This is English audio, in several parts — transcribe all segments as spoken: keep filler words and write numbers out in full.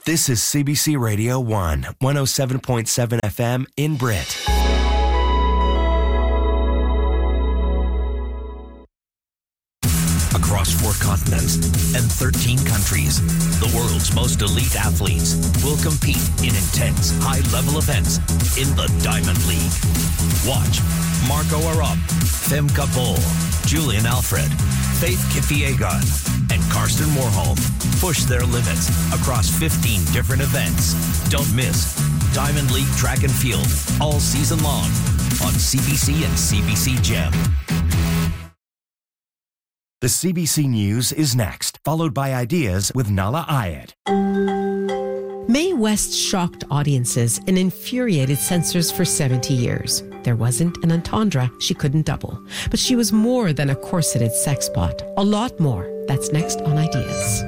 This is C B C Radio one, one oh seven point seven F M in Britt. Across four continents and thirteen countries, the world's most elite athletes will compete in intense, high-level events in the Diamond League. Watch Marco Arop, Femke Bol, Julian Alfred, Faith Kipyegon, and Karsten Warholm push their limits across fifteen different events. Don't miss Diamond League Track and Field all season long on C B C and C B C Gem. The C B C News is next, followed by Ideas with Nala Ayed. Mae West shocked audiences and infuriated censors for seventy years. There wasn't an entendre she couldn't double. But she was more than a corseted sex bot. A lot more. That's next on Ideas.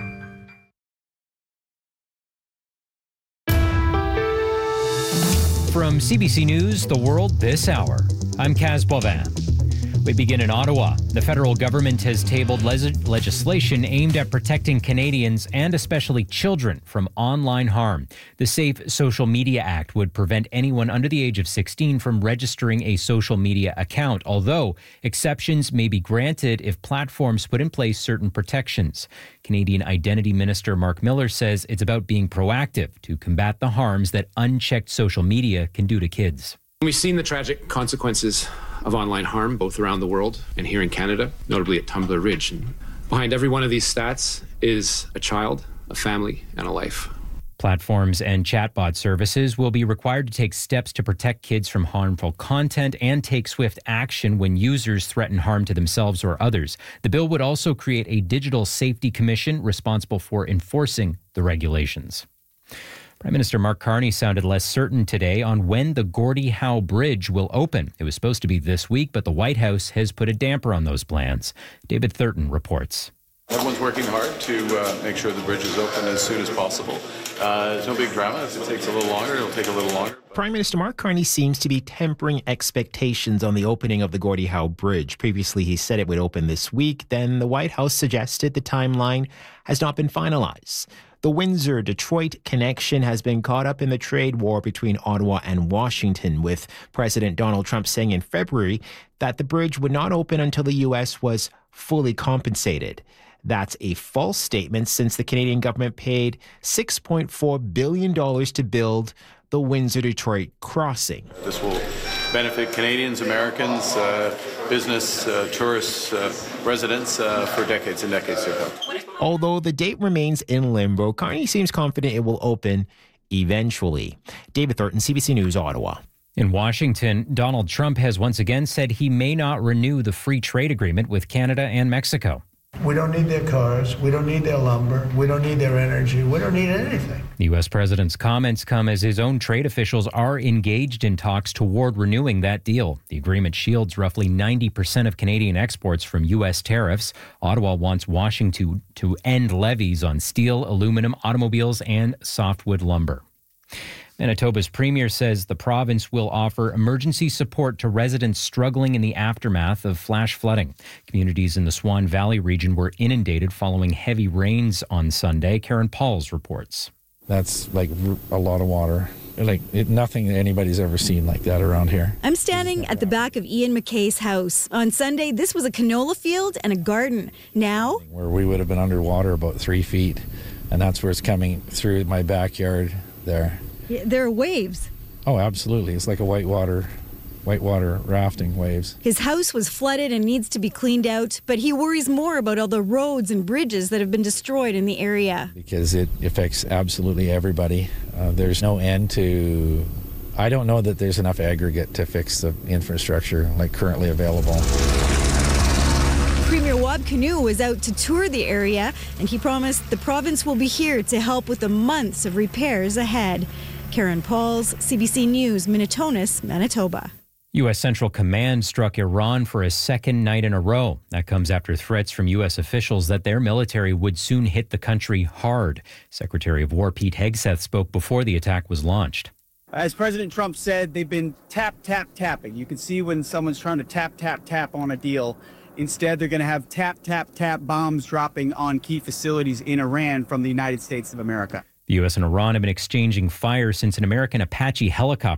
From C B C News, The World This Hour, I'm Kaz Boivin. We begin in Ottawa. The federal government has tabled les- legislation aimed at protecting Canadians and especially children from online harm. The Safe Social Media Act would prevent anyone under the age of sixteen from registering a social media account, although exceptions may be granted if platforms put in place certain protections. Canadian Identity Minister Mark Miller says it's about being proactive to combat the harms that unchecked social media can do to kids. We've seen the tragic consequences of online harm, both around the world and here in Canada, notably at Tumbler Ridge. And behind every one of these stats is a child, a family, and a life. Platforms and chatbot services will be required to take steps to protect kids from harmful content and take swift action when users threaten harm to themselves or others. The bill would also create a digital safety commission responsible for enforcing the regulations. Prime Minister Mark Carney sounded less certain today on when the Gordie Howe Bridge will open. It was supposed to be this week, but the White House has put a damper on those plans. David Thurton reports. Everyone's working hard to uh, make sure the bridge is open as soon as possible. Uh, there's no big drama. If it takes a little longer, it'll take a little longer. Prime Minister Mark Carney seems to be tempering expectations on the opening of the Gordie Howe Bridge. Previously, he said it would open this week. Then the White House suggested the timeline has not been finalized. The Windsor-Detroit connection has been caught up in the trade war between Ottawa and Washington, with President Donald Trump saying in February that the bridge would not open until the U S was fully compensated. That's a false statement since the Canadian government paid six point four billion dollars to build the Windsor-Detroit crossing. This will benefit Canadians, Americans, uh, business, uh, tourists, uh, residents uh, for decades and decades to come. Although the date remains in limbo, Carney seems confident it will open eventually. David Thornton, C B C News, Ottawa. In Washington, Donald Trump has once again said he may not renew the free trade agreement with Canada and Mexico. We don't need their cars. We don't need their lumber. We don't need their energy. We don't need anything. The U S president's comments come as his own trade officials are engaged in talks toward renewing that deal. The agreement shields roughly ninety percent of Canadian exports from U S tariffs. Ottawa wants Washington to end levies on steel, aluminum, automobiles, and softwood lumber. Manitoba's premier says the province will offer emergency support to residents struggling in the aftermath of flash flooding. Communities in the Swan Valley region were inundated following heavy rains on Sunday. Karen Pauls reports. That's like a lot of water. Like it, nothing anybody's ever seen like that around here. I'm standing at the back of Ian McKay's house. On Sunday, this was a canola field and a garden. Now, where we would have been underwater about three feet, and that's where it's coming through my backyard there. There are waves. Oh, absolutely. It's like a whitewater, whitewater rafting waves. His house was flooded and needs to be cleaned out, but he worries more about all the roads and bridges that have been destroyed in the area. Because it affects absolutely everybody. Uh, there's no end to... I don't know that there's enough aggregate to fix the infrastructure like currently available. Premier Wab Kinew was out to tour the area, and he promised the province will be here to help with the months of repairs ahead. Karen Pauls, C B C News, Minitonas, Manitoba. U S Central Command struck Iran for a second night in a row. That comes after threats from U S officials that their military would soon hit the country hard. Secretary of War Pete Hegseth spoke before the attack was launched. As President Trump said, they've been tap, tap, tapping. You can see when someone's trying to tap, tap, tap on a deal. Instead, they're going to have tap, tap, tap bombs dropping on key facilities in Iran from the United States of America. The U S and Iran have been exchanging fire since an American Apache helicopter